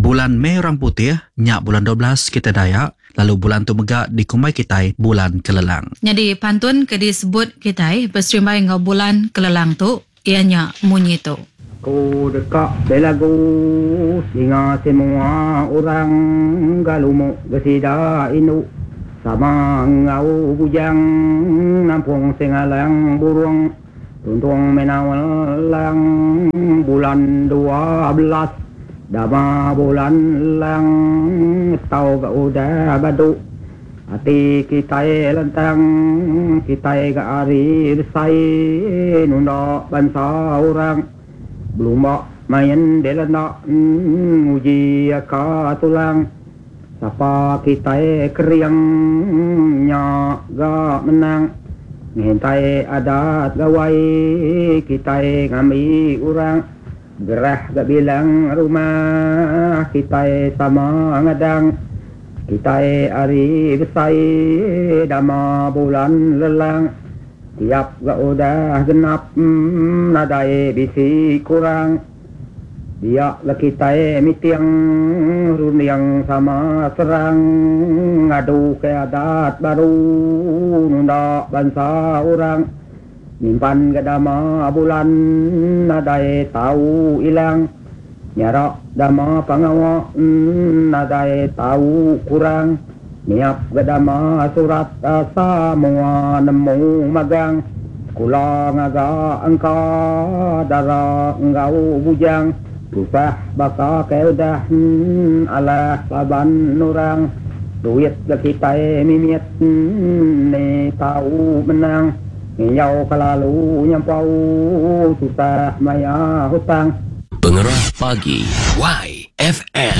Bulan Mei orang putih, nyak bulan 12 kita Dayak, lalu bulan tu megak di Kumai Kitai bulan Kelelang. Jadi pantun ke disebut Kitai berserimbai ngau bulan Kelelang tu, ianya munyi tu. Ku dekat belagu singa semua orang galumu gesida inu sama ngau bujang nampung singalang burung tuntung menawalang bulan 12 dama bulan lang tau ga udah badu hati kita lentang kita ga ari besai nunda bangsa orang belum main delana uji ka tulang sapa kita keriangnya ga menang ngentai adat gawai kita ngami orang gerah gak bilang rumah kita sama ngadang kita hari besai dama bulan lelang tiap gak udah genap nadai bisi kurang dia lah kita mitiang runiang sama serang ngadu ke adat baru nunda bangsa orang Nimpan gadama bulan nadai tahu ilang nyarak dama pangawa nadai tahu kurang niap gadama surat asa mua nemu magang kula ngaga engka dara engau bujang susah baka keudah ala laban nurang duit kita mimiet ni tahu menang Nyau kalalu nyampau susah maya hutang. Pengerah pagi YFM.